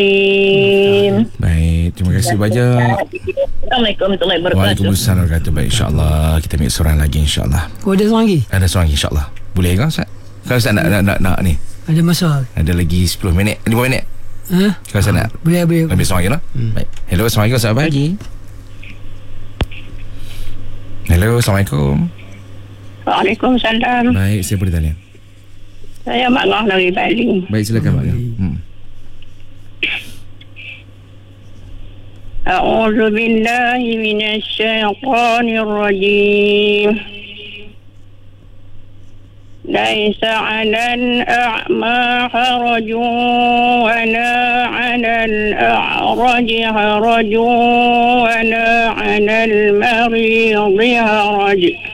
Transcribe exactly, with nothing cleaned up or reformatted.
Baik, terima kasih banyak. Assalamualaikum warahmatullahi wabarakatuh. Waalaikumsalam warahmatullahi wabarakatuh. Baik, insyaAllah kita ambil seorang lagi, insyaAllah. Oh, ada seorang lagi? Ada seorang lagi, insyaAllah. Boleh kan Ustaz? Kalau Ustaz nak, nak, nak, nak ni Ada masa? ada lagi sepuluh minit, lima minit. Ha? Kalau Ustaz nak Boleh, boleh. ambil seorang lagi lah. hmm. Baik. Hello, Assalamualaikum, selamat pagi. Hello, Assalamualaikum. Waalaikumsalam. Baik, saya boleh tanya. Saya Mak Ngah dari Bali. Baik, silakan Mak. Hmm. A'udzu billahi minasy syaithanir rajim. Laisa 'alal a'ma harajun wa la 'alal a'raji harajun wa la 'alal maridhi harajun.